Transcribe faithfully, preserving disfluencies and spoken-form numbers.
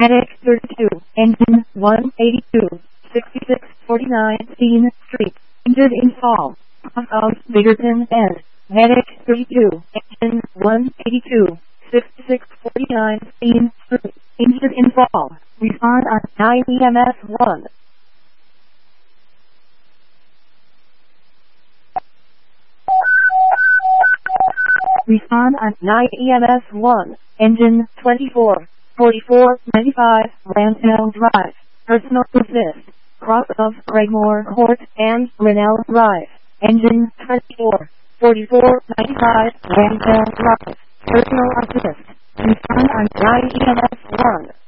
Headache thirty-two, engine one eighty-two, sixty-six forty-nine Dean Street, engine install, of Biggerton End. Headache thirty-two, engine one eighty-two, sixty-six forty-nine Dean Street, engine install, respond on nine E M S one. Respond on nine E M S one, engine twenty-four, forty-four ninety-five, Randell Drive, personal assist, cross of Craigmore Court and Grinnell Drive, engine twenty-four, forty-four ninety-five, Randell Drive, personal assist, respond on nine E M S one.